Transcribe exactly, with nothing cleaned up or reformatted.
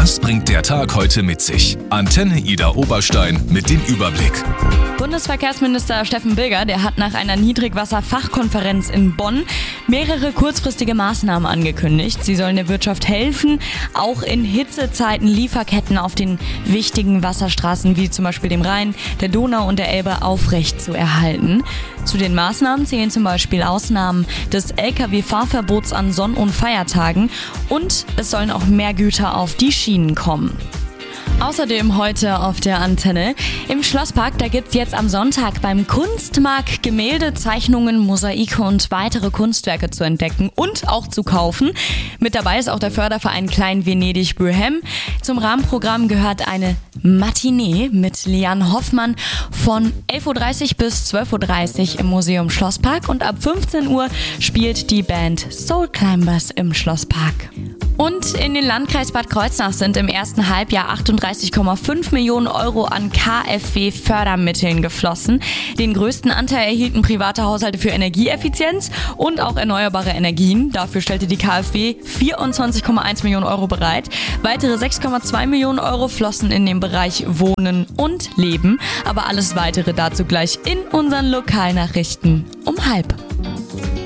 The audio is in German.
Was bringt der Tag heute mit sich? Antenne Ida Oberstein mit dem Überblick. Bundesverkehrsminister Steffen Bilger, der hat nach einer Niedrigwasser-Fachkonferenz in Bonn mehrere kurzfristige Maßnahmen angekündigt. Sie sollen der Wirtschaft helfen, auch in Hitzezeiten Lieferketten auf den wichtigen Wasserstraßen wie zum Beispiel dem Rhein, der Donau und der Elbe aufrecht zu erhalten. Zu den Maßnahmen zählen zum Beispiel Ausnahmen des L K W-Fahrverbots an Sonn- und Feiertagen und es sollen auch mehr Güter auf die Schienen kommen. Außerdem heute auf der Antenne. Im Schlosspark, da gibt's jetzt am Sonntag beim Kunstmarkt Gemälde, Zeichnungen, Mosaike und weitere Kunstwerke zu entdecken und auch zu kaufen. Mit dabei ist auch der Förderverein Klein Venedig Böhem. Zum Rahmenprogramm gehört eine Matinee mit Lian Hoffmann von elf Uhr dreißig bis zwölf Uhr dreißig im Museum Schlosspark und ab fünfzehn Uhr spielt die Band Soul Climbers im Schlosspark. Und in den Landkreis Bad Kreuznach sind im ersten Halbjahr achtunddreißig Komma fünf Millionen Euro an K f W-Fördermitteln geflossen. Den größten Anteil erhielten private Haushalte für Energieeffizienz und auch erneuerbare Energien. Dafür stellte die K f W vierundzwanzig Komma eins Millionen Euro bereit. Weitere sechs Komma zwei Millionen Euro flossen in den Bereich Wohnen und Leben. Aber alles Weitere dazu gleich in unseren Lokalnachrichten um halb.